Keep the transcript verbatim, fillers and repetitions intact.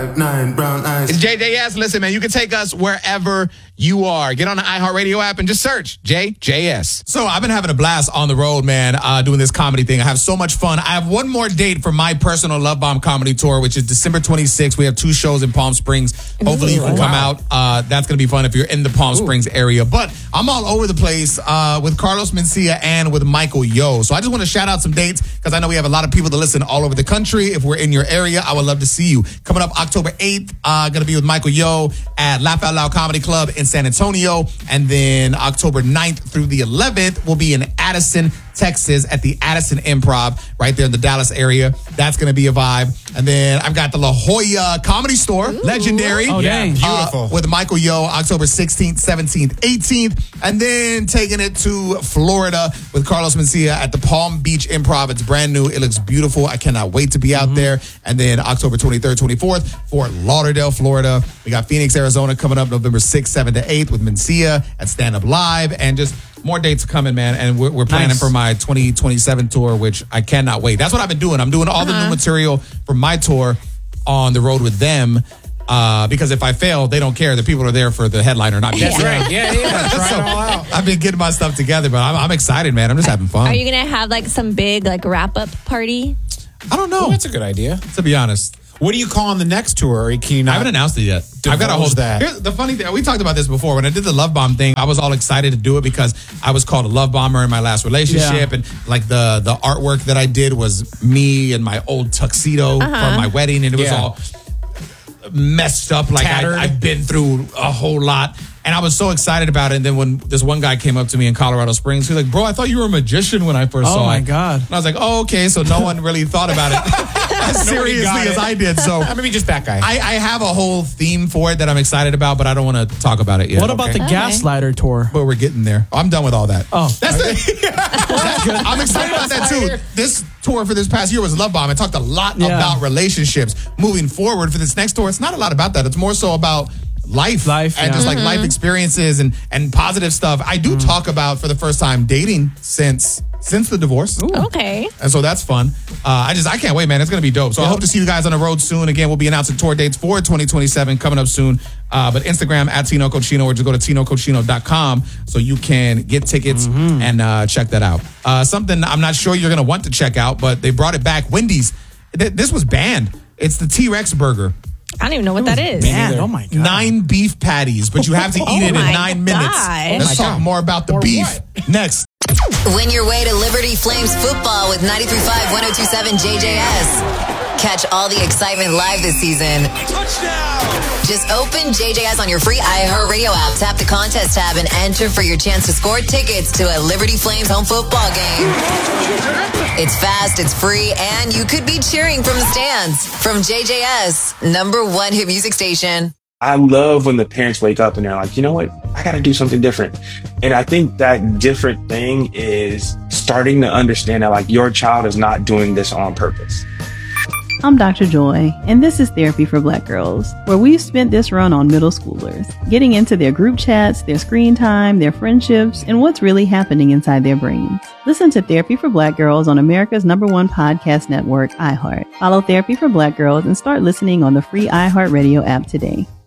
Nine brown eyes. It's J J S. Listen, man, you can take us wherever you are. Get on the iHeartRadio app and just search J J S. So I've been having a blast on the road, man, uh, doing this comedy thing. I have so much fun. I have one more date for my personal Love Bomb comedy tour, which is December twenty-sixth. We have two shows in Palm Springs. Hopefully you can come wow. out. Uh, that's going to be fun if you're in the Palm Ooh. Springs area. But I'm all over the place uh, with Carlos Mencia and with Michael Yo. So I just want to shout out some dates because I know we have a lot of people that listen all over the country. If we're in your area, I would love to see you. Coming up October eighth, uh, going to be with Michael Yo at Laugh Out Loud Comedy Club in San Antonio. And then October ninth through the eleventh will be in Addison, Texas at the Addison Improv right there in the Dallas area. That's going to be a vibe. And then I've got the La Jolla Comedy Store, Ooh. legendary. Oh, dang. Beautiful. Uh, with Michael Yo, October sixteenth, seventeenth, eighteenth. And then taking it to Florida with Carlos Mencia at the Palm Beach Improv. It's brand new. It looks beautiful. I cannot wait to be out mm-hmm. there. And then October twenty-third, twenty-fourth, Fort Lauderdale, Florida. We got Phoenix, Arizona coming up November sixth, seventh, to eighth with Mencia at Stand Up Live. And just more dates coming, man. And we're, we're planning nice. for my twenty twenty-seven tour, which I cannot wait. That's what I've been doing. I'm doing all uh-huh. the new material for my tour on the road with them. Uh, because if I fail, they don't care. The people are there for the headliner, not me. That's yeah. right. Yeah, yeah. Try so, it all out. I've been getting my stuff together, but I'm, I'm excited, man. I'm just having fun. Are you going to have like some big like wrap-up party? I don't know. Well, that's a good idea. To be honest. What do you call on the next tour? Or can you not I haven't announced it yet. I've got to hold that. Here's the funny thing, we talked about this before. When I did the Love Bomb thing, I was all excited to do it because I was called a love bomber in my last relationship. Yeah. And like the, the artwork that I did was me and my old tuxedo uh-huh. from my wedding. And it was yeah. all messed up. Like I, I've been through a whole lot. And I was so excited about it. And then when this one guy came up to me in Colorado Springs, he was like, bro, I thought you were a magician when I first oh saw it. Oh, my God. And I was like, oh, okay. So no one really thought about it as seriously as I did. So maybe just that guy. I, I have a whole theme for it that I'm excited about, but I don't want to talk about it yet. What about okay. the okay. Gaslighter tour? But we're getting there. I'm done with all that. Oh. That's okay. it. That's good. I'm excited about that, too. This tour for this past year was Love Bomb. I talked a lot yeah. about relationships. Moving forward for this next tour, it's not a lot about that. It's more so about life, life and yeah. just like mm-hmm. life experiences and and positive stuff. I do mm. talk about for the first time dating since since the divorce. Ooh. Okay. And so that's fun. Uh, I just I can't wait, man. It's gonna be dope. So yep. I hope to see you guys on the road soon. Again, we'll be announcing tour dates for twenty twenty-seven coming up soon. Uh, but Instagram at Tino Cochino or just go to tino cochino dot com so you can get tickets mm-hmm. and uh, check that out. Uh, something I'm not sure you're gonna want to check out, but they brought it back. Wendy's. Th- this was banned. It's the T-Rex burger. I don't even know what that is. Man, oh my God. Nine beef patties, but you have to eat oh it in nine God. minutes. Oh Let's talk God. more about the or beef what? next. Win your way to Liberty Flames football with ninety-three point five, one oh two point seven J J S. Catch all the excitement live this season. Touchdown! Just open J J S on your free iHeartRadio app. Tap the contest tab and enter for your chance to score tickets to a Liberty Flames home football game. It's fast, it's free, and you could be cheering from the stands. From J J S, number one hit music station. I love when the parents wake up and they're like, you know what? I got to do something different. And I think that different thing is starting to understand that like your child is not doing this on purpose. I'm Doctor Joy, and this is Therapy for Black Girls, where we've spent this run on middle schoolers, getting into their group chats, their screen time, their friendships, and what's really happening inside their brains. Listen to Therapy for Black Girls on America's number one podcast network, iHeart. Follow Therapy for Black Girls and start listening on the free iHeartRadio app today.